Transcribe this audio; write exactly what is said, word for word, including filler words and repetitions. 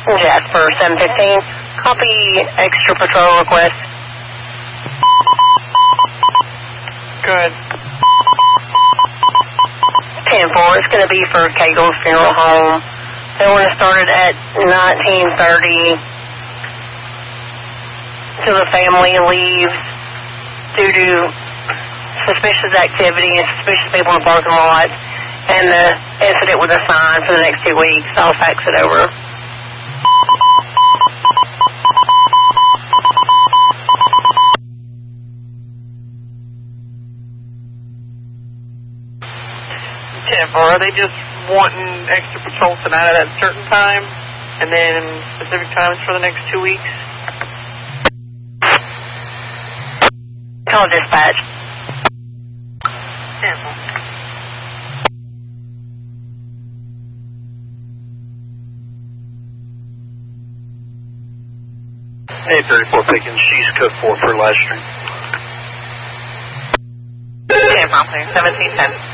Jasper, seven fifteen. Copy extra patrol request. Good. ten four, it's going to be for Cagle's funeral home. They want to start it at nineteen thirty till the family leaves due to suspicious activity and suspicious people in the parking lot, and the incident with a sign for the next two weeks. I'll fax it over. ten four, are they just wanting extra patrol tonight at a certain time, and then specific times for the next two weeks? Call dispatch. ten four. eight thirty-four Pickens, she's code four for live stream. ten four, seventeen ten.